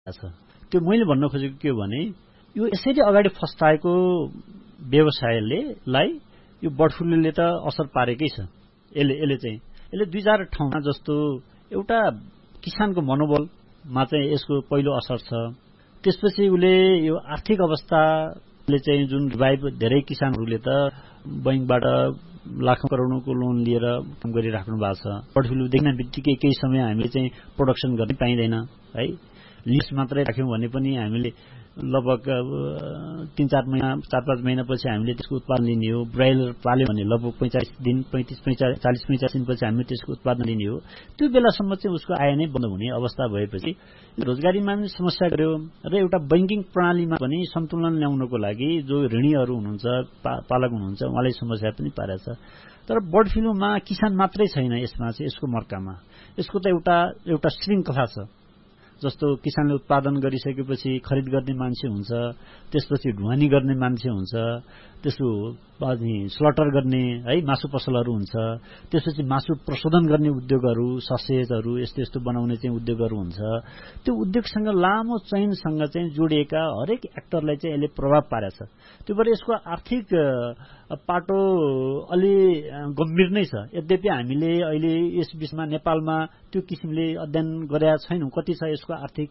त्यो मैले भन्न खोजेको के हो भने यो यसरी अगाडि फस्टाएको व्यवसायलाई यो बर्ड फ्लूले त असर पारेकै छ। यसले 2-4 ठाउँमा जस्तो एउटा किसानको मनोबलमा चाहिँ यसको पहिलो असर छ। त्यसपछि उसले यो आर्थिक अवस्थाले चाहिँ जुन रिभाइभ धेरै किसानहरूले त बैंकबाट लाखौं करोडौंको लोन लिएर काम गरिराख्नु भएको छ। बर्ड फ्लू देख्न बित्तिकै केही समय हामीले चाहिँ प्रोडक्सन गर्न पाइँदैन है। लिस्ट मात्रै राख्यौं भने पनि हामीले लगभग 3-4 महिना 4-5 महिनापछि हामीले त्यसको उत्पादन लिने हो। ब्रोइलर पाल्यो भने लगभग 45 दिन 40-45 दिनपछि हामीले त्यसको उत्पादन लिने हो। त्यो बेलासम्म चाहिँ उसको आय नै बन्द हुने अवस्था भएपछि रोजगारीमा पनि समस्या गर्यो र एउटा बैंकिङ प्रणालीमा पनि सन्तुलन ल्याउनको लागि जो ऋणीहरू हुनुहुन्छ पालक हुनुहुन्छ उहाँले समस्या पनि पारेछ। तर बर्ड फ्लूमा किसान मात्रै छैन, यसमा चाहिँ यसको मर्कामा यसको त एउटा श्रृङ्खला छ। जस्तो किसानले उत्पादन गरिसकेपछि खरिद गर्ने मान्छे हुन्छ, त्यसपछि ढुवानी गर्ने मान्छे हुन्छ, त्यसको अनि स्लटर गर्ने है मासु पसलहरू हुन्छ, त्यसपछि मासु प्रशोधन गर्ने उद्योगहरू ससेजहरू यस्तो बनाउने चाहिँ उद्योगहरू हुन्छ। त्यो उद्योगसँग लामो चैनसँग चाहिँ जोडिएका हरेक एक्टरलाई चाहिँ यसले प्रभाव पारेछ। त्यो भएर यसको आर्थिक पाटो अलि गम्भीर नै छ। यद्यपि हामीले अहिले यस विषयमा नेपालमा त्यो किसिमले अध्ययन गरेका छैनौं कति छ यसको आर्थिक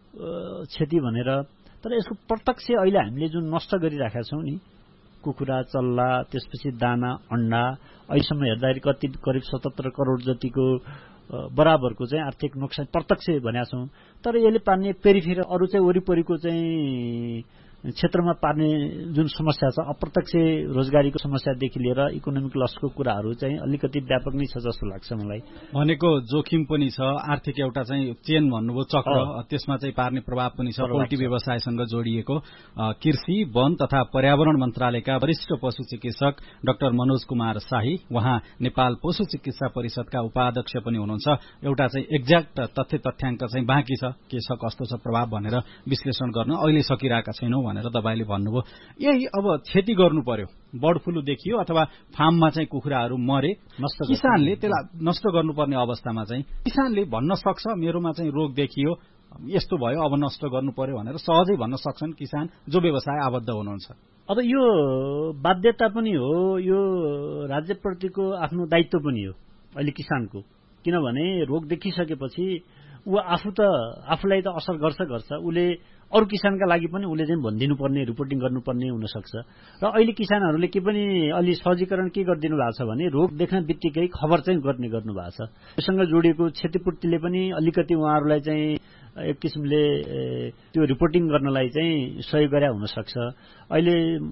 क्षति भनेर। तर यसको प्रत्यक्ष अहिले हामीले जुन नष्ट गरिराखेका छौं नि कुखुरा चल्ला त्यसपछि दाना अण्डा अहिलेसम्म हेर्दाखेरि करिब 77 करोड जतिको बराबरको चाहिँ आर्थिक नोक्सान प्रत्यक्ष भनेका छौं। तर यसले पार्ने पेरिफेरी अरु चाहिँ वरिपरिको चाहिँ क्षेत्रमा पार्ने जुन समस्या छ अप्रत्यक्ष रोजगारीको समस्यादेखि लिएर इकोनोमिक लसको कुराहरू चाहिँ अलिकति व्यापक नै छ जस्तो लाग्छ मलाई। भनेको जोखिम पनि छ, आर्थिक एउटा चाहिँ चेन भन्नुभयो चक्र, त्यसमा चाहिँ पार्ने प्रभाव पनि छ। पोल्ट्री व्यवसायसँग जोडिएको कृषि वन तथा पर्यावरण मन्त्रालयका वरिष्ठ पशु चिकित्सक डाक्टर मनोज कुमार शाही, उहाँ नेपाल पशु चिकित्सा परिषदका उपाध्यक्ष पनि हुनुहुन्छ। एउटा चाहिँ एक्ज्याक्ट तथ्याङ्क चाहिँ बाँकी छ, के छ कस्तो छ प्रभाव भनेर विश्लेषण गर्न अहिले सकिरहेका छैनौं भनेर तपाईले भन्नुभयो। यही अब क्षति गर्नु पर्यो, बर्ड फ्लू देखियो अथवा फार्ममा चाहिँ कुखुराहरू मरे, किसानले त्यसलाई नष्ट गर्नुपर्ने अवस्थामा चाहिँ किसानले भन्न सक्छ मेरोमा चाहिँ रोग देखियो यस्तो भयो अब नष्ट गर्नु पर्यो भनेर सहजै भन्न सक्छन् किसान जो व्यवसाय आबद्ध हुनुहुन्छ। अब यो बाध्यता पनि हो, यो राज्यप्रतिको आफ्नो दायित्व पनि हो अहिले किसानको। किनभने रोग देखिसकेपछि उ आफूलाई त असर गर्छ उले अरु किसानका लागि पनि उले चाहिँ भनिदिनु पर्ने रिपोर्टिङ गर्नुपर्ने हुन सक्छ। र अहिले किसानहरूले के पनि अलि सहजीकरण के गरिदिनु भएको छ भने रोग देख्न बित्तिकै खबर चाहिँ गर्नु भएको छ। यससँग जोडिएको क्षतिपूर्तिले पनि अलिकति उहाँहरूलाई चाहिँ एक किसिमले त्यो रिपोर्टिङ गर्नलाई चाहिँ सहयोग गरे हुन सक्छ। अहिले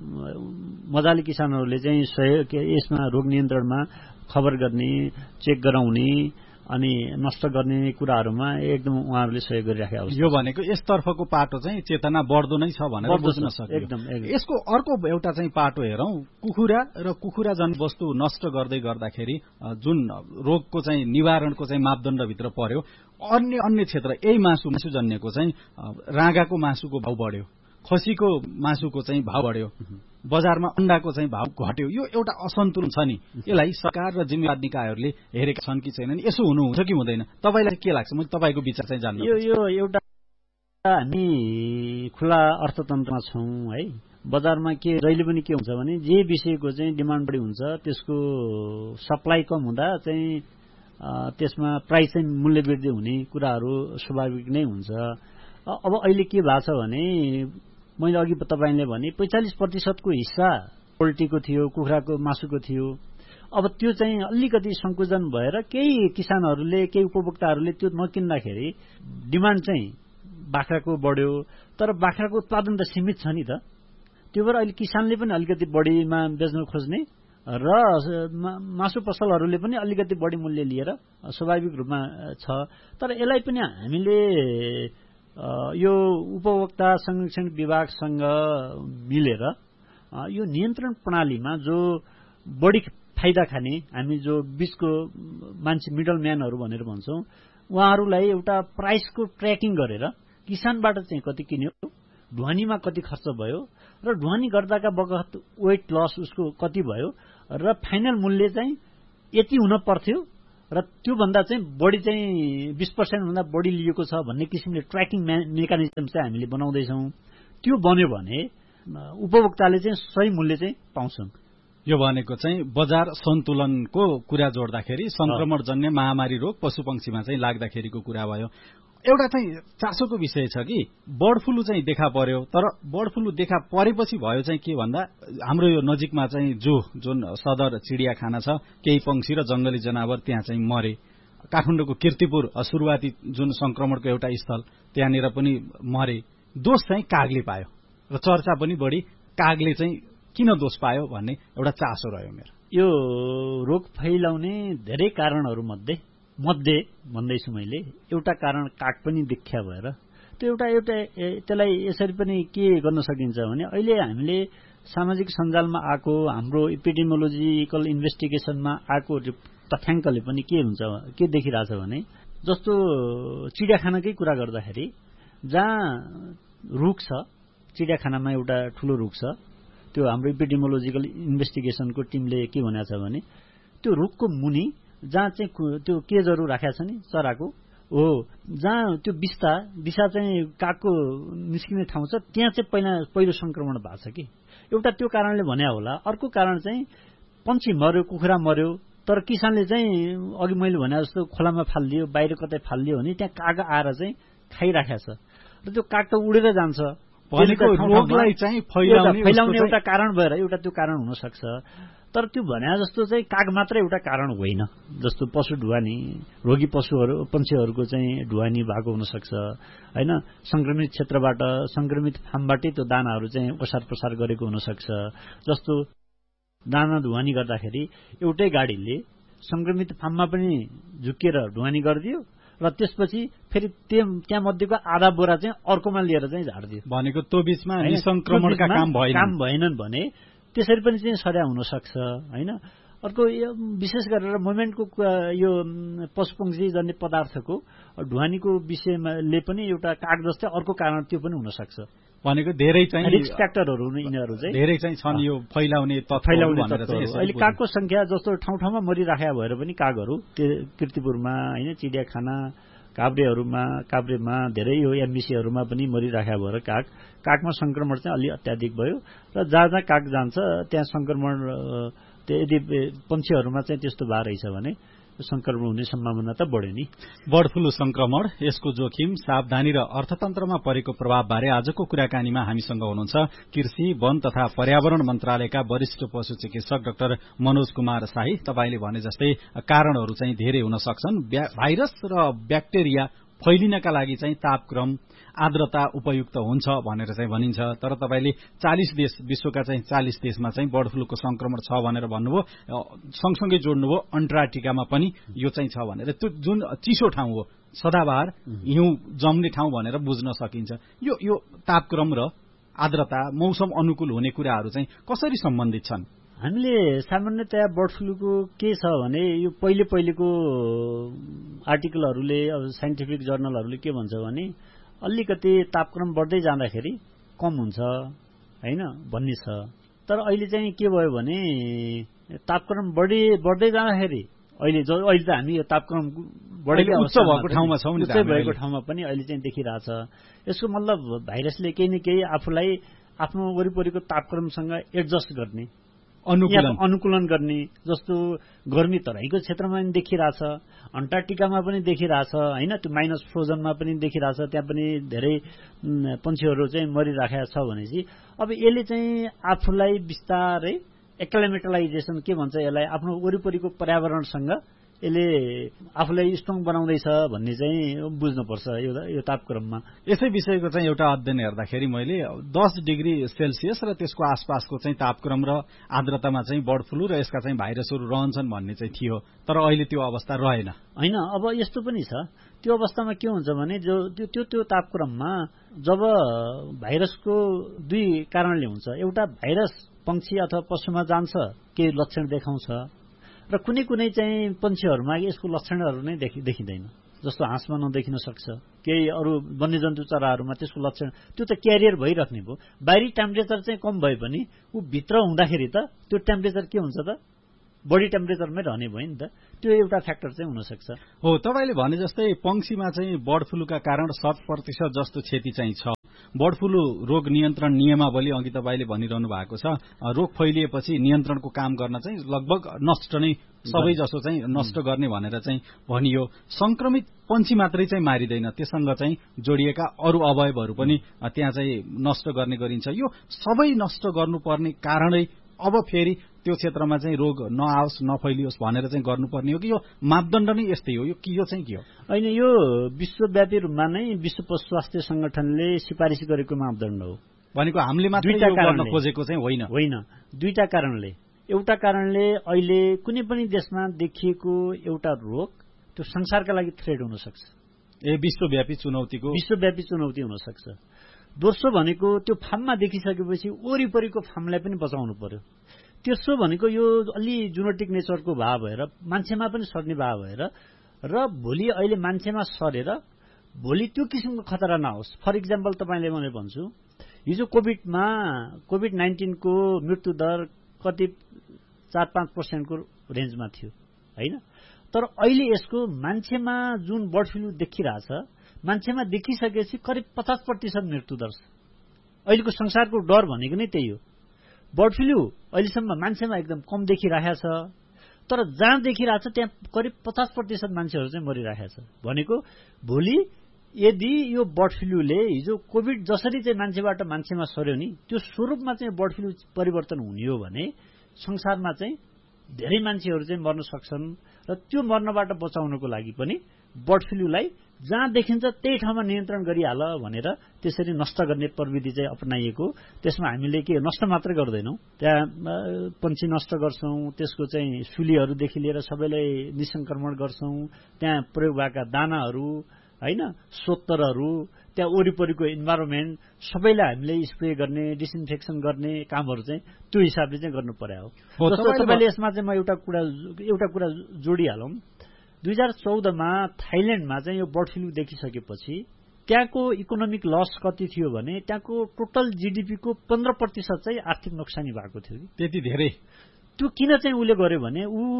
मजाले किसानहरूले चाहिँ सहयोग यसमा रोग नियन्त्रणमा खबर गर्ने, चेक गराउने अनि नष्ट गर्ने कुराहरुमा एकदम उहाँहरूले सहयोग गरिराखेका छन्। यो भनेको यसतर्फको पाटो चाहिँ चेतना बढ्दो नै छ भनेर बुझ्न सकियो। एकदम। यसको अर्को एउटा चाहिँ पाटो हेरौं, कुखुरा जन वस्तु नष्ट गर्दै गर्दाखेरि जुन रोगको चाहिँ निवारणको चाहिँ मापदण्ड भित्र पर्यो, अन्य क्षेत्र यही मासु जन्यको चाहिँ राँगाको मासुको भाव बढ्यो, खसीको मासुको चाहिँ भाव बढ्यो, बजारमा अण्डाको चाहिँ भाव घट्यो। यो एउटा असन्तुलन छ नि, यसलाई सरकार र जिम्मेवार निकायहरूले हेरेका छन् कि छैनन्, यसो हुनुहुन्छ कि हुँदैन, तपाईलाई के लाग्छ? मैले तपाईको विचार चाहिँ जान्न। यो एउटा हामी खुला अर्थतन्त्रमा छौं है। बजारमा के जहिले पनि के हुन्छ भने जे विषयको चाहिँ डिमान्ड बढी हुन्छ त्यसको सप्लाई कम हुँदा चाहिँ त्यसमा प्राइस चाहिँ मूल्य वृद्धि हुने कुराहरू स्वाभाविक नै हुन्छ। अब अहिले के भएको छ भने मैले अघि तपाईले भने 45% को हिस्सा पोल्ट्रीको थियो, कुखुराको मासुको थियो। अब त्यो चाहिँ अलिकति संकुचन भएर केही किसानहरूले केही उपभोक्ताहरूले त्यो नकिन्दाखेरि डिमान्ड चाहिँ बाख्राको बढ्यो, तर बाख्राको उत्पादन त सीमित छ नि त। त्यो भएर अहिले किसानले पनि अलिकति बढीमा बेच्न खोज्ने र मासु पसलहरूले पनि अलिकति बढी मूल्य लिएर स्वाभाविक रूपमा छ। तर यसलाई पनि हामीले यो उपभोक्ता संरक्षण विभागसँग मिलेर यो नियन्त्रण प्रणालीमा जो बढी फाइदा खाने हामी जो बीचको मान्छे मिडल म्यानहरू भनेर भन्छौं उहाँहरूलाई एउटा प्राइसको ट्र्याकिङ गरेर किसानबाट चाहिँ कति किन्यो, ढुवानीमा कति खर्च भयो र ढुवानी गर्दाका बगत वेट लस उसको कति भयो र फाइनल मूल्य चाहिँ यति हुन पर्थ्यो र त्योभन्दा चाहिँ बढी चाहिँ 20% भन्दा बढी लिएको छ भन्ने किसिमले ट्र्याकिङ मेकानिजम चाहिँ हामीले बनाउँदैछौँ। त्यो बन्यो भने उपभोक्ताले चाहिँ सही मूल्य चाहिँ पाउँछन्। यो भनेको चाहिँ बजार सन्तुलनको कुरा जोड्दाखेरि संक्रमणजन्य महामारी रोग पशुपक्षीमा चाहिँ लाग्दाखेरिको कुरा भयो। एउटा चाहिँ चासोको विषय छ कि बर्ड फ्लू चाहिँ देखा पर्यो, तर बर्ड फ्लू देखा परेपछि भयो चाहिँ के भन्दा हाम्रो यो नजिकमा चाहिँ जुन सदर चिडियाखाना छ, केही पंक्षी र जंगली जनावर त्यहाँ चाहिँ मरे। काठमाडौँको कीर्तिपुर सुरुवाती जुन संक्रमणको एउटा स्थल त्यहाँनिर पनि मरे। दोष चाहिँ कागले पायो र चर्चा पनि बढी कागले चाहिँ किन दोष पायो भन्ने एउटा चासो रह्यो मेरो। यो रोग फैलाउने धेरै कारणहरू मध्ये भन्दैछु मैले, एउटा कारण काग पनि देखिया भएर त्यो एउटा त्यसलाई यसरी पनि के गर्न सकिन्छ भने अहिले हामीले सामाजिक सञ्जालमा आएको हाम्रो एपिडेमियोलोजिकल इन्भेस्टिगेसनमा आएको तथ्याङ्कले पनि के हुन्छ के देखिरहेछ भने जस्तो चिडियाखानाकै कुरा गर्दाखेरि जहाँ रुख छ, चिडियाखानामा एउटा ठूलो रुख छ, त्यो हाम्रो एपिडेमियोलोजिकल इन्भेस्टिगेसनको टिमले के भनेको छ भने त्यो रुखको मुनि जहाँ चाहिँ त्यो केजहरू राखेको छ नि चराको हो, जहाँ त्यो विषा चाहिँ कागको निस्किने ठाउँ छ, त्यहाँ चाहिँ पहिलो संक्रमण भएको छ कि एउटा त्यो कारणले भन्या होला। अर्को कारण चाहिँ पन्छी मर्यो, कुखुरा मर्यो, तर किसानले चाहिँ अघि मैले भने जस्तो खोलामा फालिदियो, बाहिर कतै फालिदियो भने त्यहाँ काग आएर चाहिँ खाइराखेको छ र त्यो काग त उडेर जान्छ। भनेको रोगलाई चाहिँ फैलाउने एउटा कारण भएर एउटा त्यो कारण हुन सक्छ। तर त्यो भने जस्तो चाहिँ काग मात्र एउटा कारण होइन, जस्तो पशु ढुवानी, रोगी पन्छीहरूको चाहिँ ढुवानी भएको हुन सक्छ हैन। संक्रमित क्षेत्रबाट, संक्रमित फार्मबाटै त्यो दानाहरू चाहिँ ओसार प्रसार गरेको हुन सक्छ। जस्तो दाना ढुवानी गर्दाखेरि एउटै गाडीले संक्रमित फार्ममा पनि झुकिएर ढुवानी गरिदियो र त्यसपछि फेरि त्यहाँ मध्येको आधा बोरा चाहिँ अर्कोमा लिएर चाहिँ झार्दियो। भनेको त्यो बीचमा निसंक्रमणका काम भएनन् भने त्यसरी पनि चाहिँ सड्या हुन सक्छ हैन। अर्को विशेष गरेर मोमेन्टको यो पशुपक्षी जन्य पदार्थको ढुवानीको विषयले पनि एउटा काग जस्तै अर्को कारण त्यो पनि हुन सक्छ। भनेको धेरै चाहिँ रिस्क फ्याक्टरहरू यिनीहरू चाहिँ धेरै चाहिँ छन् यो फैलाउने तत्त्वहरू। अहिले कागको संख्या जस्तो ठाउँ ठाउँमा मरिराखेका भएर पनि कागहरू कीर्तिपुरमा हैन, चिडियाखाना काभ्रेमा धेरै यो एमबिसीहरूमा पनि मरिराखेका भएर कागमा संक्रमण चाहिँ अलि अत्याधिक भयो र जहाँ काग जान्छ त्यहाँ संक्रमण यदि पन्छीहरूमा चाहिँ त्यस्तो भए रहेछ भने संक्रमण हुने सम्भावना त बढ्यो नि। बर्ड फ्लू संक्रमण, यसको जोखिम, सावधानी र अर्थतन्त्रमा परेको प्रभावबारे आजको कुराकानीमा हामीसँग हुनुहुन्छ कृषि, वन तथा पर्यावरण मन्त्रालयका वरिष्ठ पशु चिकित्सक डाक्टर मनोज कुमार शाही। तपाईले भने जस्तै कारणहरू चाहिँ धेरै हुन सक्छन्। भाइरस र ब्याक्टेरिया फैलिनका लागि चाहिँ तापक्रम, आर्द्रता उपयुक्त हुन्छ भनेर चाहिँ भनिन्छ। तर तपाईले 40 देश, विश्वका चाहिँ 40 देशमा चाहिँ बर्ड फ्लूको संक्रमण छ भनेर भन्नुभयो। सँगसँगै जोड्नुभयो अन्टार्कटिकामा पनि यो चाहिँ छ भनेर। त्यो जुन चिसो ठाउँ हो, सदाबहार हिउँ जम्ने ठाउँ भनेर बुझ्न सकिन्छ। यो तापक्रम र आर्द्रता, मौसम अनुकूल हुने कुराहरू चाहिँ कसरी सम्बन्धित छन्? हामीले सामान्यतया बर्ड फ्लूको के छ भने यो पहिलेको आर्टिकलहरूले, अब साइन्टिफिक जर्नलहरूले के भन्छ भने अलिकति तापक्रम बढ्दै जाँदाखेरि कम हुन्छ हैन भन्ने छ। तर अहिले चाहिँ के भयो भने तापक्रम बढ्दै जाँदाखेरि अहिले त हामी यो तापक्रम बढेको उच्च भएको ठाउँमा छौं नि, उच्च भएको ठाउँमा पनि अहिले चाहिँ देखिरहेछ। यसको मतलब भाइरसले केही न केही आफूलाई आफ्नो वरिपरिको तापक्रमसँग एडजस्ट गर्ने, अनुकूलन गर्ने, जस्तो गर्मी तराईको क्षेत्रमा पनि देखिरहेछ, अन्टार्कटिकामा पनि देखिरहेछ हैन, त्यो माइनस फ्रोजनमा पनि देखिरहेछ, त्यहाँ पनि धेरै पन्छीहरू चाहिँ मरिराखेका छ भनेपछि अब यसले चाहिँ आफूलाई बिस्तारै एक्लामेटालाइजेसन के भन्छ यसलाई, आफ्नो वरिपरिको पर्यावरणसँग यसले आफूलाई स्ट्रङ बनाउँदैछ भन्ने चाहिँ बुझ्नुपर्छ यो तापक्रममा। यसै विषयको चाहिँ एउटा अध्ययन हेर्दाखेरि मैले 10 डिग्री सेल्सियस र त्यसको आसपासको चाहिँ तापक्रम र आर्द्रतामा चाहिँ बर्ड फ्लू र यसका चाहिँ भाइरसहरू रहन्छन् भन्ने चाहिँ थियो। तर अहिले त्यो अवस्था रहेन हैन। अब यस्तो पनि छ, त्यो अवस्थामा के हुन्छ भने त्यो तापक्रममा जब भाइरसको दुई कारणले हुन्छ। एउटा भाइरस पंक्षी अथवा पशुमा जान्छ, केही लक्षण देखाउँछ र कुनै चाहिँ पन्छीहरूमा यसको लक्षणहरू नै देखिँदैन। जस्तो हाँसमा नदेखिन सक्छ, केही अरू वन्यजन्तु चराहरूमा त्यसको लक्षण, त्यो त क्यारियर भइराख्ने भयो। बाहिरी टेम्परेचर चाहिँ कम भए पनि ऊ भित्र हुँदाखेरि त त्यो टेम्परेचर के हुन्छ त बढी टेम्परेचरमै रहने भयो नि त, त्यो एउटा फ्याक्टर चाहिँ हुनसक्छ। हो, तपाईँले भने जस्तै पंक्षीमा चाहिँ बर्ड फ्लूका कारण 100% जस्तो क्षति चाहिँ छ। बर्ड फ्लू रोग नियन्त्रण नियमावली अघि तपाईँले भनिरहनु भएको छ, रोग फैलिएपछि नियन्त्रणको काम गर्न चाहिँ लगभग नष्ट नै सबै जसो चाहिँ नष्ट गर्ने भनेर चाहिँ भनियो। संक्रमित पंक्षी मात्रै चाहिँ मारिदैन, त्यससँग चाहिँ जोडिएका अरू अवयवहरू पनि त्यहाँ चाहिँ नष्ट गर्ने गरिन्छ। यो सबै नष्ट गर्नुपर्ने कारणै अब फेरि त्यो क्षेत्रमा चाहिँ रोग नआओस् नफैलियोस् भनेर चाहिँ गर्नुपर्ने हो कि यो मापदण्ड नै यस्तै हो, यो चाहिँ के हो? होइन, यो विश्वव्यापी रूपमा नै विश्व पशु स्वास्थ्य संगठनले सिफारिस गरेको मापदण्ड हो। भनेको हामीले मात्रै यो गर्न खोजेको चाहिँ होइन। दुईटा कारणले। एउटा कारणले अहिले कुनै पनि देशमा देखिएको एउटा रोग त्यो संसारका लागि थ्रेट हुन सक्छ। विश्वव्यापी चुनौती हुन सक्छ। दोस्रो भनेको त्यो फार्ममा देखिसकेपछि वरिपरिको फार्मलाई पनि बचाउनु पर्यो। तेस्रो भनेको यो अलि जेनेटिक नेचरको भाव भएर मान्छेमा पनि सर्ने भाव भएर र भोलि अहिले मान्छेमा सरेर भोलि त्यो किसिमको खतरा नहोस्। फर इक्जाम्पल तपाईँले मैले भन्छु, हिजो कोभिड-19 को मृत्यु दर कति 4-5% को रेन्जमा थियो होइन, तर अहिले यसको मान्छेमा जुन बर्ड फ्लू देखिरहेछ, मान्छेमा देखिसकेपछि करिब 50% मृत्यु दर छ। अहिलेको संसारको डर भनेको नै त्यही हो। बर्ड फ्लू अहिलेसम्म मान्छेमा एकदम कम देखिरहेछ, तर जहाँ देखिरहेछ त्यहाँ करिब 50% मान्छेहरू चाहिँ मरिरहेछ। भनेको भोलि यदि यो बर्ड फ्लूले हिजो कोभिड जसरी चाहिँ मान्छेबाट मान्छेमा सर्यो नि, त्यो स्वरूपमा चाहिँ बर्ड फ्लू परिवर्तन हुने हो भने संसारमा चाहिँ धेरै मान्छेहरू चाहिँ मर्न सक्छन्। र त्यो मर्नबाट बचाउनको लागि पनि बर्ड फ्लूलाई जहाँ देखिन्छ त्यही ठाउँमा नियन्त्रण गरिहाल भनेर त्यसरी नष्ट गर्ने प्रविधि चाहिँ अपनाइएको। त्यसमा हामीले के नष्ट मात्रै गर्दैनौँ, त्यहाँ पंक्षी नष्ट गर्छौँ, त्यसको चाहिँ सुलीहरूदेखि लिएर सबैलाई निसंक्रमण गर्छौँ, त्यहाँ प्रयोग भएका दानाहरू होइन, सोत्तरहरू, त्यहाँ वरिपरिको इन्भाइरोमेन्ट सबैलाई हामीले स्प्रे गर्ने, डिसइन्फेक्सन गर्ने कामहरू चाहिँ त्यो हिसाबले चाहिँ गर्नु पर्यो हो। जस्तो तपाईँले यसमा चाहिँ म एउटा कुरा जोडिहालौँ। 2014 थाइल्याण्डमा चाहिँ यो बर्ड फ्लू देखिसकेपछि त्यहाँको इकोनोमिक लस कति थियो भने त्यहाँको टोटल जीडीपी को 15% चाहिँ आर्थिक नोक्सानी भएको थियो कि। त्यति धेरै? त्यो किन चाहिँ उसले गर्यो भने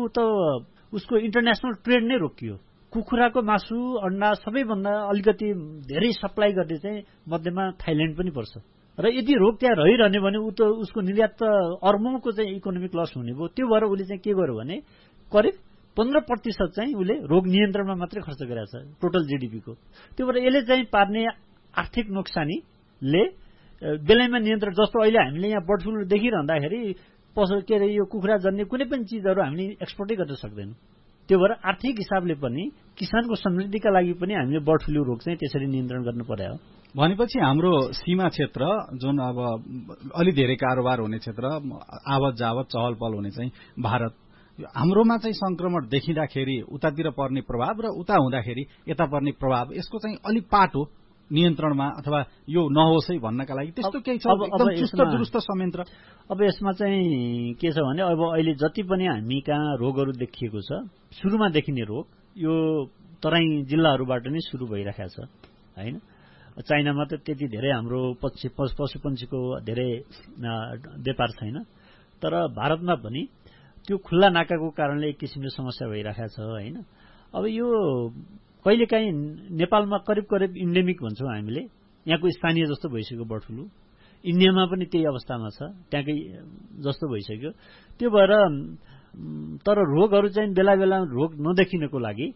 उसको इन्टरनेसनल ट्रेड नै रोकियो। कुखुराको मासु, अण्डा सबैभन्दा अलिकति धेरै सप्लाई गर्ने चाहिँ मध्येमा थाइल्याण्ड पनि पर्छ। र यदि रोग त्यहाँ रहिरहने भने उसको निर्यात त अर्बौंको चाहिँ इकोनोमिक लस हुने भयो। त्यो भएर उसले चाहिँ के गर्यो भने करिब 15% चाहिँ उसले रोग नियन्त्रणमा मात्रै खर्च गरेको छ टोटल जीडीपी को। त्यो भएर यसले चाहिँ पार्ने आर्थिक नोक्सानीले बेलैमा नियन्त्रण, जस्तो अहिले हामीले यहाँ बर्ड फ्लू देखिरहँदाखेरि के अरे यो कुखुरा जन्ने कुनै पनि चिजहरू हामीले एक्सपोर्टै गर्न सक्दैनौँ। त्यो भएर आर्थिक हिसाबले पनि किसानको समृद्धिका लागि पनि हामीले बर्ड फ्लू रोग चाहिँ त्यसरी नियन्त्रण गर्नु पर्यो। भनेपछि हाम्रो सीमा क्षेत्र जुन अब अलि धेरै कारोबार हुने क्षेत्र, आवत जावत चहल पहल हुने चाहिँ भारत, हाम्रोमा चाहिँ संक्रमण देखिँदाखेरि उतातिर पर्ने प्रभाव र उता हुँदाखेरि यता पर्ने प्रभाव, यसको चाहिँ अलि पाटो नियन्त्रणमा अथवा यो नहोस् है भन्नका लागि त्यस्तो केही छ? एकदम चुस्त दुरुस्त संयन्त्र? अब यसमा चाहिँ के छ भने अब अहिले जति पनि हामी कहाँ रोगहरू देखिएको छ, सुरुमा देखिने रोग यो तराई जिल्लाहरूबाट नै सुरु भइरहेको छ होइन। चाइनामा त त्यति धेरै हाम्रो पशु पन्छीको धेरै व्यापार छैन, तर भारतमा पनि त्यो खुल्ला नाकाको कारणले एक किसिमले समस्या भइरहेको छ होइन। अब यो कहिलेकाहीँ नेपालमा करिब इन्डेमिक भन्छौँ हामीले, यहाँको स्थानीय जस्तो भइसक्यो बर्ड फ्लू। इन्डियामा पनि त्यही अवस्थामा छ, त्यहाँकै जस्तो भइसक्यो। त्यो भएर तर रोगहरू चाहिँ बेला बेला रोग नदेखिनको लागि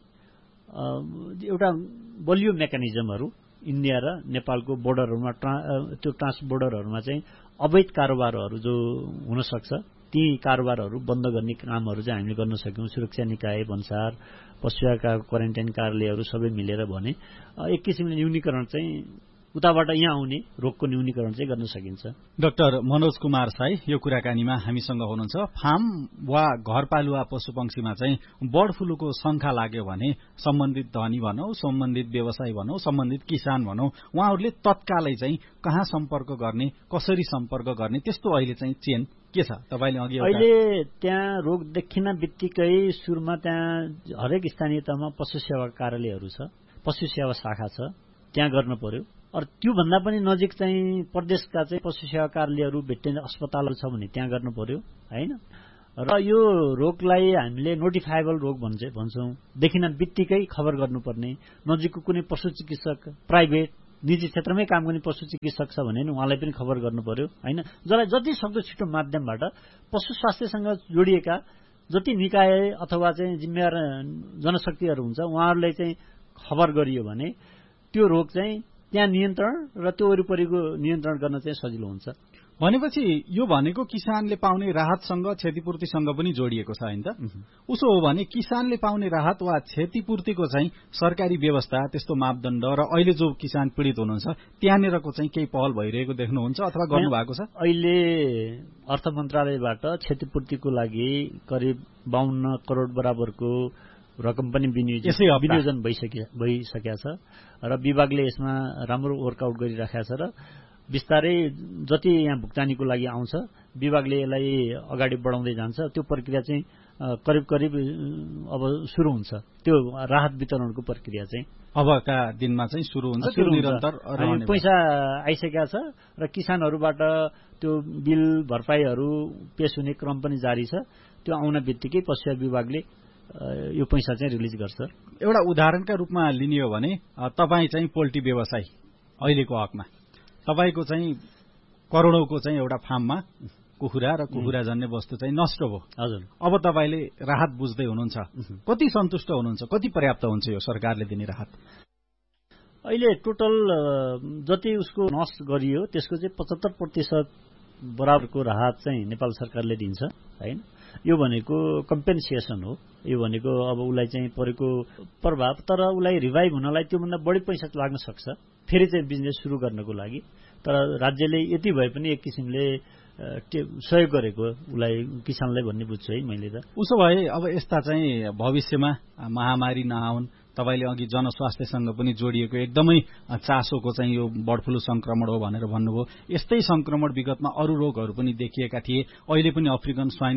एउटा बलियो मेकानिजमहरू इन्डिया र नेपालको बोर्डरहरूमा त्यो ट्रान्स बोर्डरहरूमा चाहिँ अवैध कारोबारहरू जो हुन सक्छ ती कारोबारहरू बन्द गर्ने कामहरू चाहिँ हामीले गर्न सक्यौं। सुरक्षा निकाय, भन्सार, पशुका क्वारेन्टाइन कार्यालयहरू सबै मिलेर भने एक किसिमले न्यूनीकरण चाहिँ उताबाट यहाँ आउने रोगको न्यूनीकरण चाहिँ गर्न सकिन्छ। डाक्टर मनोज कुमार साई यो कुराकानीमा हामीसँग हुनुहुन्छ। फार्म वा घरपालुवा पशुपक्षीमा चाहिँ बर्ड फ्लूको शंका लाग्यो भने सम्बन्धित धनी भनौं, सम्बन्धित व्यवसायी भनौं, सम्बन्धित किसान भनौं, उहाँहरूले तत्कालै चाहिँ कहाँ सम्पर्क गर्ने, कसरी सम्पर्क गर्ने, त्यस्तो अहिले चाहिँ चेन के छ? तपाईले अघि अहिले त्यहाँ रोग देखिन बित्तिकै सुरुमा त्यहाँ हरेक स्थानीय तहमा पशु सेवा कार्यालयहरू छ, पशु सेवा शाखा छ, त्यहाँ गर्न पर्यो। अर त्यो भन्दा पनि नजिक चाहिँ प्रदेशका चाहिँ पशु सेवा कार्यालयहरू, भेटेरिनरी अस्पतालहरू छ भने त्यहाँ गर्नु पर्यो हैन। र यो रोगलाई हामीले नोटिफाएबल रोग भन्छौँ। देखिन बित्तिकै खबर गर्नुपर्ने, नजिकको कुनै पशु चिकित्सक प्राइभेट निजी क्षेत्रमै काम गर्ने पशु चिकित्सक छ भने नि उहाँलाई पनि खबर गर्नु पर्यो हैन। जसलाई जति सक्दो छिटो माध्यमबाट पशु स्वास्थ्यसँग जोडिएका जति निकाय अथवा चाहिँ जिम्मेवार जनशक्तिहरू हुन्छ उहाँहरूलाई चाहिँ खबर गरियो भने त्यो रोग चाहिँ त्यहाँ नियन्त्रण र त्यो वरिपरिको नियन्त्रण गर्न चाहिँ सजिलो हुन्छ। भनेपछि यो भनेको किसानले पाउने राहतसँग क्षतिपूर्तिसँग पनि जोडिएको छ हैन त। उसो हो भने किसानले पाउने राहत वा क्षतिपूर्तिको चाहिँ सरकारी व्यवस्था, त्यस्तो मापदण्ड र अहिले जो किसान पीडित हुनुहुन्छ त्यहाँनिरको चाहिँ केही पहल भइरहेको देख्नुहुन्छ अथवा गर्नुभएको छ? अहिले अर्थ मन्त्रालयबाट क्षतिपूर्तिको लागि करिब 52 करोड बराबरको रकम पनि विनियोजन भइसकेका छ र विभागले यसमा राम्रो वर्कआउट गरिराखेको छ र बिस्तारै जति यहाँ भुक्तानीको लागि आउँछ विभागले यसलाई अगाडि बढाउँदै जान्छ। त्यो प्रक्रिया चाहिँ करिब अब सुरु हुन्छ। त्यो राहत वितरणको प्रक्रिया चाहिँ अबका दिनमा चाहिँ सुरु हुन्छ। त्यो निरन्तर पैसा आइसकेका छ र किसानहरूबाट त्यो बिल भरपाईहरू पेश हुने क्रम पनि जारी छ। त्यो आउन बित्तिकै पशु विभागले यो पैसा चाहिँ रिलिज गर्छ। एउटा उदाहरणका रूपमा लिने हो भने तपाईँ चाहिँ पोल्ट्री व्यवसायी अहिलेको हकमा तपाईको चाहिँ करोडौंको चाहिँ एउटा फार्ममा कुखुरा र कुखुरा जन्य वस्तु चाहिँ नष्ट भयो। हजुर। अब तपाईले राहत बुझ्दै हुनुहुन्छ, कति सन्तुष्ट हुनुहुन्छ, कति पर्याप्त हुन्छ यो सरकारले दिने राहत? अहिले टोटल जति उसको नष्ट गरियो त्यसको चाहिँ 75% बराबरको राहत चाहिँ नेपाल सरकारले दिन्छ हैन। यो भनेको कम्पेन्सेसन हो। यो भनेको अब उलाई चाहिँ परेको प्रभाव, तर उलाई रिभाइभ हुनलाई त्योभन्दा बढी पैसा लाग्न सक्छ फेरि चाहिँ बिजनेस सुरु गर्नको लागि। तर राज्यले यति भए पनि एक किसिमले सहयोग गरेको उलाई किसानलाई भन्ने बुझ्छु है मैले त। उसो भए अब यस्ता चाहिँ भविष्यमा महामारी नआउन्, तपाईले अघि जनस्वास्थ्यसँग पनि जोडिएको एकदमै चासोको चाहिँ यो बर्ड फ्लू संक्रमण हो भनेर भन्नुभयो। यस्तै संक्रमण विगतमा अरू रोगहरू पनि देखिएका थिए। अहिले पनि अफ्रिकन स्वाइन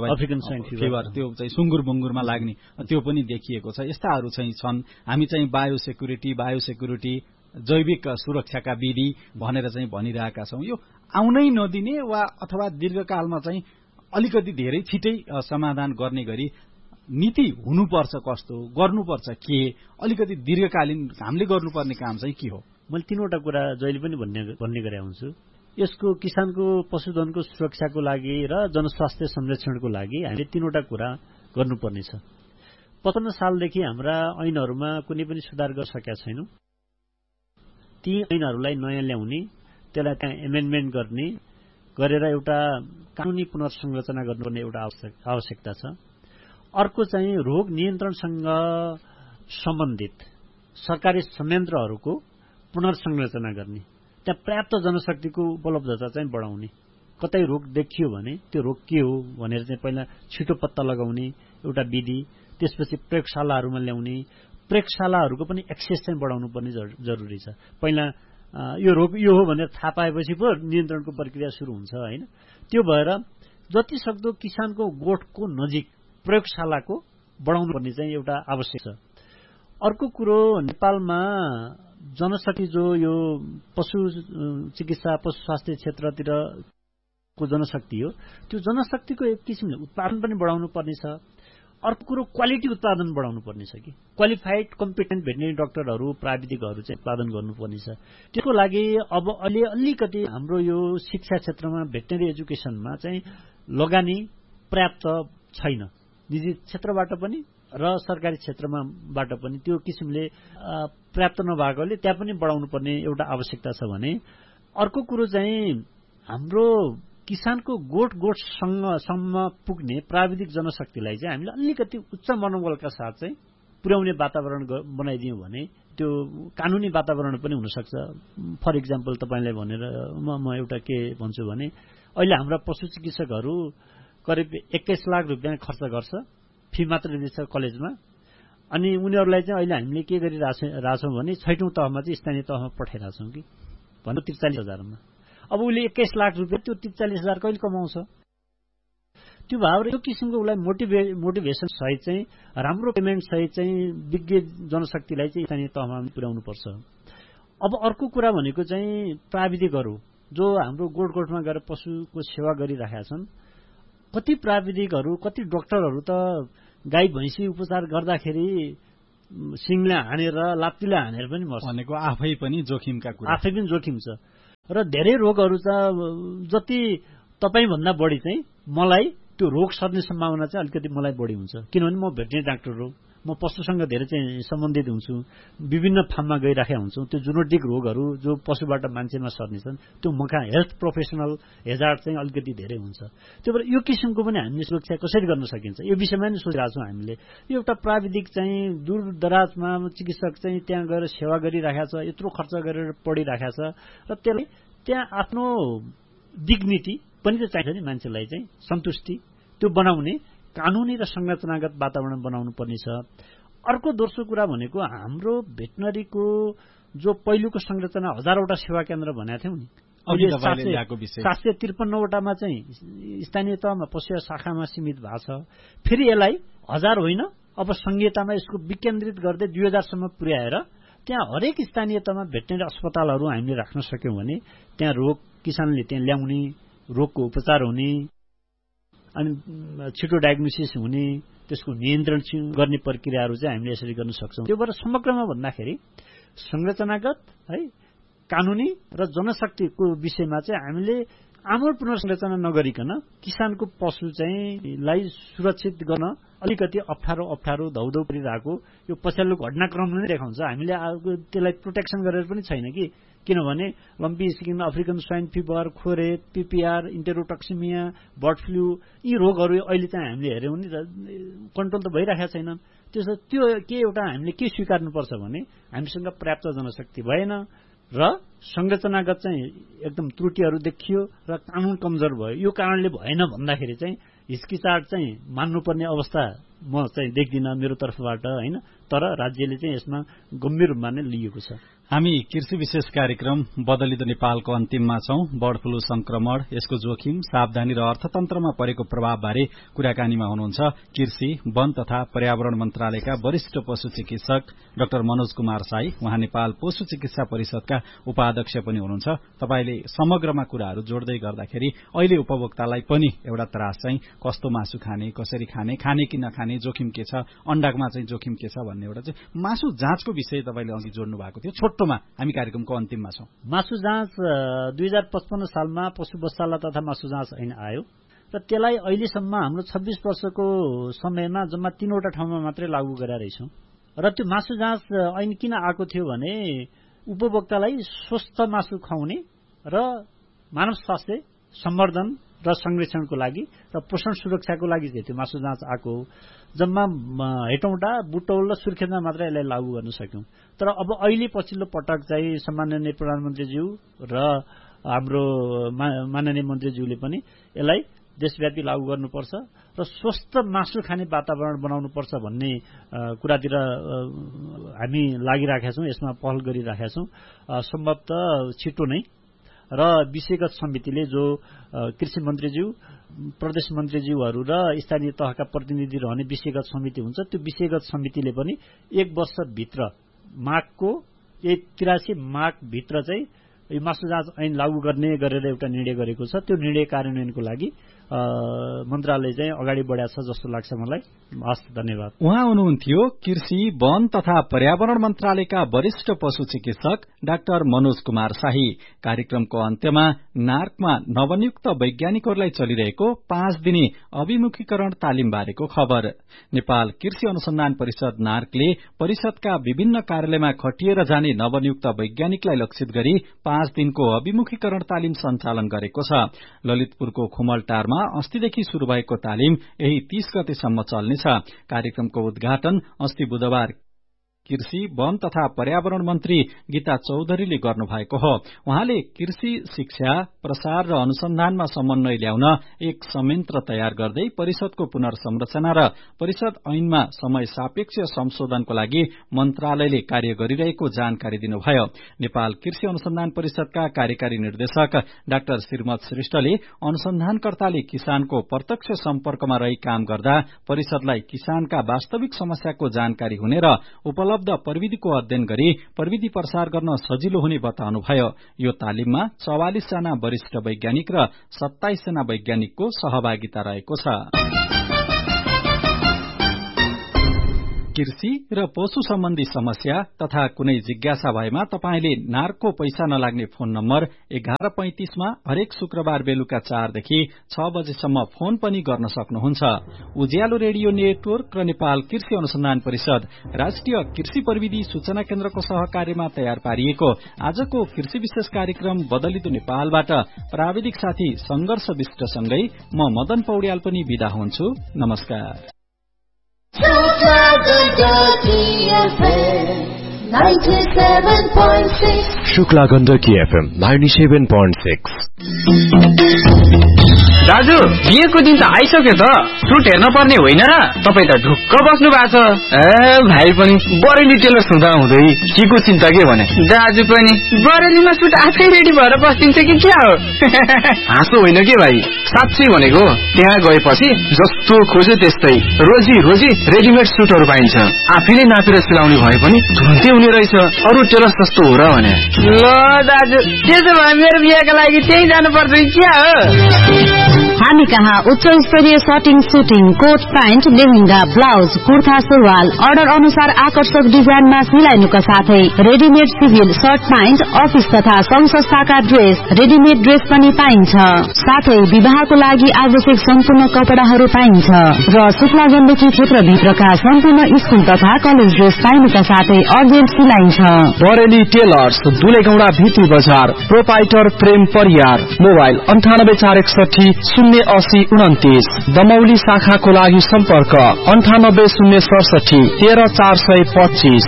फिभर त्यो चाहिँ सुँगुर बुङ्गुरमा लाग्ने त्यो पनि देखिएको छ। यस्ताहरू चाहिँ छन्। हामी चाहिँ बायोसेक्युरिटी जैविक सुरक्षाका विधि भनेर चाहिँ भनिरहेका छौं। यो आउनै नदिने वा अथवा दीर्घकालमा चाहिँ अलिकति धेरै छिटै समाधान गर्ने गरी नीति हुनुपर्छ, कस्तो गर्नुपर्छ, के अलिकति दीर्घकालीन हामीले गर्नुपर्ने काम चाहिँ के हो? मैले तीनवटा कुरा जहिले पनि भन्ने गरे हुन्छु। यसको किसानको पशुधनको सुरक्षाको लागि र जनस्वास्थ्य संरक्षणको लागि हामीले तीनवटा कुरा गर्नुपर्नेछ। 55 सालदेखि हाम्रा ऐनहरूमा कुनै पनि सुधार गर्न सकेका छैनौं। ती ऐनहरूलाई नयाँ ल्याउने, त्यसलाई त्यहाँ एमेन्डमेन्ट गरेर एउटा कानूनी पुनर्संरचना गर्नुपर्ने एउटा आवश्यकता छ। अर्को चाहिँ रोग नियन्त्रणसँग सम्बन्धित सरकारी संयन्त्रहरूको पुनर्संरचना गर्ने, त्यहाँ पर्याप्त जनशक्तिको उपलब्धता चाहिँ बढाउने। कतै रोग देखियो भने त्यो रोग के हो भनेर चाहिँ पहिला छिटो पत्ता लगाउने एउटा विधि, त्यसपछि प्रयोगशालाहरूमा ल्याउने, प्रयोगशालाहरूको पनि एक्सेस चाहिँ बढाउनु पर्ने जरुरी छ। पहिला यो रोग यो हो भनेर थाहा पाएपछि पो नियन्त्रणको प्रक्रिया सुरु हुन्छ हैन। त्यो भएर जति सक्दो किसानको गोठको नजिक प्रयोगशालाको बढाउनु पर्ने चाहिँ एउटा आवश्यक छ। अर्को कुरो, नेपालमा जनशक्ति जो यो पशु चिकित्सा पशु स्वास्थ्य क्षेत्रतिरको जनशक्ति हो, त्यो जनशक्तिको एक किसिमले उत्पादन पनि बढाउनु पर्ने छ। अर्को कुरो क्वालिटी उत्पादन बढाउनु पर्ने छ कि क्वालिफाइड कम्पिटेन्ट भेटनेरी डाक्टरहरू प्राविधिकहरू चाहिँ उत्पादन गर्नुपर्ने छ। त्यसको लागि अब अहिले अलिकति हाम्रो यो शिक्षा क्षेत्रमा भेटनेरी एजुकेसनमा चाहिँ लगानी पर्याप्त छैन, निजी क्षेत्रबाट पनि र सरकारी क्षेत्रमाबाट पनि त्यो किसिमले पर्याप्त नभएकोले त्यहाँ पनि बढाउनु पर्ने एउटा आवश्यकता छ भने। अर्को कुरो चाहिँ हाम्रो किसानको गोठसम्म पुग्ने प्राविधिक जनशक्तिलाई चाहिँ हामीले अलिकति उच्च मनोबलका साथ चाहिँ पुर्याउने वातावरण बनाइदियौँ भने त्यो कानूनी वातावरण पनि हुनसक्छ। फर इक्जाम्पल तपाईँलाई भनेर म एउटा के भन्छु भने अहिले हाम्रा पशु चिकित्सकहरू करिब 21 लाख रुपियाँ खर्च गर्छ, फी मात्र दिन्छ कलेजमा, अनि उनीहरूलाई चाहिँ अहिले हामीले के गरिरहेछौँ भने 6औं तहमा चाहिँ स्थानीय तहमा पठाइरहेछौँ कि भन्नु 43,000 मा। अब उसले 21 लाख रुपियाँ त्यो 43,000 कहिले कमाउँछ? त्यो भएर यो किसिमको उसलाई मोटिभेसन सहित चाहिँ राम्रो पेमेन्ट सहित चाहिँ विज्ञ जनशक्तिलाई चाहिँ स्थानीय तहमा पुर्याउनु पर्छ। अब अर्को कुरा भनेको चाहिँ प्राविधिकहरू जो हाम्रो गोठमा गएर पशुको सेवा गरिरहेका छन्, कति प्राविधिकहरू कति डाक्टरहरू त गाई भैँसी उपचार गर्दाखेरि सिङले हानेर लाप्तीले हानेर पनि मर्छ भनेको आफै पनि जोखिमका कुरा आफै पनि जोखिम छ र धेरै रोगहरू छ जति तपाईभन्दा बढी चाहिँ मलाई त्यो रोग सर्ने सम्भावना चाहिँ अलिकति मलाई बढी हुन्छ किनभने म भेटनेरी डाक्टर हो म पशुसँग धेरै चाहिँ सम्बन्धित हुन्छु विभिन्न फार्ममा गइराखेका हुन्छु त्यो जेनेटिक रोगहरू जो पशुबाट मान्छेमा सर्ने छन् त्यो मका हेल्थ प्रोफेसनल हेजार्ड चाहिँ अलिकति धेरै हुन्छ त्यो भएर यो किसिमको पनि हामीले सुरक्षा कसरी गर्न सकिन्छ यो विषयमा नै सोचिरहेको छौँ हामीले यो एउटा प्राविधिक चाहिँ दूर दराजमा चिकित्सक चाहिँ त्यहाँ गएर सेवा गरिराखेको छ यत्रो खर्च गरेर पढिराखेको छ र त्यसलाई त्यहाँ आफ्नो डिग्निटी पनि त चाहिन्छ नि मान्छेलाई चाहिँ सन्तुष्टि त्यो बनाउने कानूनी र संरचनागत वातावरण बनाउनु पर्ने छ अर्को दोस्रो कुरा भनेको हाम्रो भेटनरीको जो पहिलोको संरचना हजारवटा सेवा केन्द्र भनेको थियौँ नि 753वटामा चाहिँ स्थानीय तहमा पशु शाखामा सीमित भएको छ फेरि यसलाई 1000 होइन अब संघीयतामा यसको विकेन्द्रित गर्दै 2000 सम्म पुर्याएर त्यहाँ हरेक स्थानीय तहमा भेटनरी अस्पतालहरू हामीले राख्न सक्यौं भने त्यहाँ रोग किसानले त्यहाँ ल्याउने रोगको उपचार हुने अनि छिटो डायग्नोसिस हुने त्यसको नियन्त्रण गर्ने प्रक्रियाहरू चाहिँ हामीले यसरी गर्न सक्छौं त्यो भएर समग्रमा भन्दाखेरि संरचनागत है कानूनी र जनशक्तिको विषयमा चाहिँ हामीले आमूल पुनर्संरचना नगरिकन किसानको पशु चाहिँ लाई सुरक्षित गर्न अलिकति अप्ठ्यारो धौधौ परिरहेको यो पछिल्लो घटनाक्रमले नै देखाउँछ हामीले त्यसलाई प्रोटेक्सन गरेर पनि छैन किनभने lumpy skin African swine fever खोरेट PPR इन्टेरोटक्सिमिया bird flu यी रोगहरू अहिले चाहिँ हामीले हेर्यौं नि कन्ट्रोल त भइरहेको छैन त्यसो त्यो के एउटा हामीले के स्वीकार्नुपर्छ भने हामीसँग पर्याप्त जनशक्ति भएन र संरचनागत चाहिँ एकदम त्रुटिहरू देखियो र कानून कमजोर भयो यो कारणले भएन भन्दाखेरि चाहिँ हिचकिचाट चाहिँ मान्नुपर्ने अवस्था म चाहिँ देख्दिन मेरो तर्फबाट हैन तर राज्यले चाहिँ यसमा गम्भीर रूपमा नै लिएको छ हामी कृषि विशेष कार्यक्रम बदलिदो नेपालको अन्तिममा छौं बर्ड फ्लू संक्रमण यसको जोखिम सावधानी र अर्थतन्त्रमा परेको प्रभावबारे कुराकानीमा हुनुहुन्छ कृषि वन तथा पर्यावरण मन्त्रालयका वरिष्ठ पशु चिकित्सक डाक्टर मनोज कुमार साई उहाँ नेपाल पशु चिकित्सा परिषदका उपाध्यक्ष पनि हुनुहुन्छ तपाईले समग्रमा कुराहरू जोड्दै गर्दाखेरि अहिले उपभोक्तालाई पनि एउटा त्रास चाहिँ कस्तो मासु खाने कसरी खाने कि नखाने जोखिम के छ अण्डामा चाहिँ जोखिम के छ भन्ने एउटा चाहिँ मासु जाँचको विषय तपाईले अघि जोड्नु भएको थियो छोटोमा हामी कार्यक्रमको अन्तिममा छौं मासु जाँच 2055 सालमा पशु बस्साला तथा मासु जाँच ऐन आयो र त्यसलाई अहिलेसम्म हाम्रो 26 वर्षको समयमा जम्मा 3वटा ठाउँमा मात्रै लागू गरेर रहेछौं र त्यो मासु जाँच ऐन किन आएको थियो भने उपभोक्तालाई स्वस्थ मासु खुवाउने र मानव स्वास्थ्य सम्वर्धन र संरक्षणको लागि र पोषण सुरक्षाको लागि चाहिँ त्यो मासु जाँच आएको जम्मा हेटौँडा बुटौल र सुर्खेतमा मात्र यसलाई लागू गर्न सक्यौं तर अब अहिले पछिल्लो पटक चाहिँ सम्माननीय प्रधानमन्त्रीज्यू र हाम्रो माननीय मन्त्रीज्यूले पनि यसलाई देशव्यापी लागू गर्नुपर्छ र स्वस्थ मासु खाने वातावरण बनाउनुपर्छ भन्ने कुरातिर हामी लागिराखेका छौं यसमा पहल गरिराखेका छौं सम्भवतः छिटो नै र विषयगत समितिले जो कृषि मन्त्रीज्यू प्रदेश मन्त्रीज्यूहरू र स्थानीय तहका प्रतिनिधि रहने विषयगत समिति हुन्छ त्यो विषयगत समितिले पनि 1 वर्षभित्र माघको 83 माघभित्र चाहिँ यो मासु जाँच ऐन लागू गर्ने गरेर एउटा निर्णय गरेको छ त्यो निर्णय कार्यान्वयनको लागि मन्त्रालय चाहिँ अगाडि बढाएको छ जस्तो लाग्छ मलाई हस् धन्यवाद उहाँ हुनुहुन्थ्यो कृषि वन तथा पर्यावरण मन्त्रालयका वरिष्ठ पशु चिकित्सक डाक्टर मनोज कुमार शाही कार्यक्रमको अन्त्यमा नार्कमा नवनियुक्त वैज्ञानिकहरूलाई चलिरहेको 5 दिने अभिमुखीकरण तालिम बारेको खबर नेपाल कृषि अनुसन्धान परिषद नार्कले परिषदका विभिन्न कार्यालयमा खटिएर जाने नवनियुक्त वैज्ञानिकलाई लक्षित गरी 5 दिनको अभिमुखीकरण तालिम सञ्चालन गरेको छ ललितपुरको खुमलटारमा अस्तिदेखि शुरू भएको तालिम यही 30 गतेसम्म चल्नेछ कार्यक्रमको उद्घाटन अस्ति बुधबार कृषि वन तथा पर्यावरण मन्त्री गीता चौधरीले गर्नुभएको हो उहाँले कृषि शिक्षा प्रसार र अनुसन्धानमा समन्वय ल्याउन एक संयन्त्र तयार गर्दै परिषदको पुनर्संरचना र परिषद ऐनमा समय सापेक्ष संशोधनको लागि मन्त्रालयले कार्य गरिरहेको जानकारी दिनुभयो नेपाल कृषि अनुसन्धान परिषदका कार्यकारी निर्देशक डाक्टर श्रीमत श्रेष्ठले अनुसन्धानकर्ताले किसानको प्रत्यक्ष सम्पर्कमा रही काम गर्दा परिषदलाई किसानका वास्तविक समस्याको जानकारी हुने र उपलब्ध उपलब्ध प्रविधिको अध्ययन गरी प्रविधि प्रसार गर्न सजिलो हुने बताउनुभयो। यो तालिममा 44 जना वरिष्ठ वैज्ञानिक र 27 जना वैज्ञानिकको सहभागिता रहेको छ। कृषि र पशु सम्बन्धी समस्या तथा कुनै जिज्ञासा भएमा तपाईले नारको पैसा नलाग्ने फोन नम्बर 1135 मा हरेक शुक्रबार बेलुका 4 देखि 6 बजेसम्म फोन पनि गर्न सक्नुहुन्छ। उज्यालो रेडियो नेटवर्क र नेपाल कृषि अनुसन्धान परिषद राष्ट्रिय कृषि प्रविधि सूचना केन्द्रको सहकार्यमा तयार पारिएको आजको कृषि विशेष कार्यक्रम बदलिदो नेपालबाट प्राविधिक साथी संघर्ष विष्टसँगै म मदन पौड्याल पनि बिदा हुन्छु। नमस्कार। शुक्ला गण्डकी FM 97.6। दाजु बिहेको दिन त आइसक्यो त, सुट हेर्न पर्ने होइन र? तपाईँ त ढुक्क बस्नु भएको छ। भाइ पनि बरेली टेलर्स हुँदा हुँदै के को चिन्ता के भने? दाजु पनि बरेलीमा सुट आफै रेडी भएर बस्दिन्छ कि क्या हो? हाँसो होइन के भाइ, साँच्चै भनेको। त्यहाँ गएपछि जस्तो खोजे त्यस्तै रोजी रोजी रेडिमेड सुटहरू पाइन्छ। आफैले नापेर सिलाउने भए पनि तुरन्तै हुने रहेछ। अरू टेलर्स जस्तो हो र भने? ल दाजु, त्यसो भए मेरो बिहेको लागि त्यही जानु पर्छ क्या हो? हामी कहाँ उच्च स्तरीय shirting, shooting, coat pant, lehenga, blouse, kurta, सुरुवाल अर्डर अनुसार आकर्षक डिजाइनमा सिलाइनुका साथै readymade civil short pant, office तथा संघ संस्थाका ड्रेस, रेडिमेड ड्रेस पनि पाइन्छ। साथै विवाहको लागि आवश्यक सम्पूर्ण कपडाहरू पाइन्छ र शुक्ला गण्डकी क्षेत्रभित्रका सम्पूर्ण स्कुल तथा कलेज ड्रेस पाइनुका साथै अर्जेन्ट सिलाइन्छ। बरेली टेलर्स, दुलेगौडा भित्री बजार, प्रोपाइटर प्रेम परियार, मोबाइल 9846 दमौली शाखाको लागि सम्पर्क 9806 13425।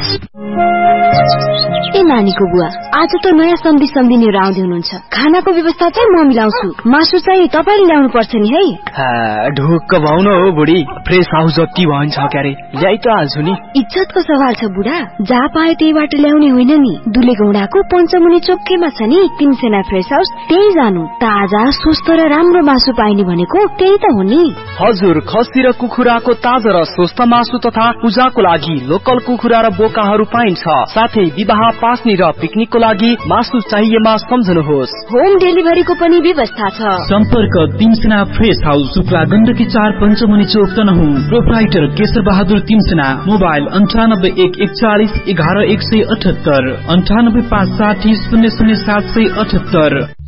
ए नानीको बुवा, आज त नयाँ सम्झिनेहरू आउँदै हुनुहुन्छ। खानाको व्यवस्था चाहिँ म मिलाउँछु, मासु चाहिँ तपाईले ल्याउनु पर्छ नि है। ढुक्क भाउ न हो बुढी, फ्रेस हाउस जति भन्छ क्यारे ल्याइ त हाल्छु नि। इज्जतको सवाल छ बुढा, जहाँ पाए त्यहीबाट ल्याउने होइन नि। दुलेगौडाको पञ्चमुनि चोकैमा छ नि तिमसेना फ्रेस हाउस, त्यही जानु। ताजा स्वस्थ र राम्रो मासु पाइने भनेको त्यही त हो नि। हजुर, खसी र कुखुराको ताजा र स्वस्थ मासु तथा पूजाको लागि लोकल कुखुरा र बोकाहरू पाइन्छ। साथै विवाह, पास्नी र पिकनिकको लागि मासु चाहिएमा सम्झनुहोस्। होम डेलिभरीको पनि व्यवस्था छ। सम्पर्क तिमसेना फ्रेस हाउस, शुक्ला गण्डकी 4 पञ्चमुनि चोक तनहुँ। प्रोप्राइटर केशर बहादुर तिमसेना। मोबाइल 9814411178 9856 000778।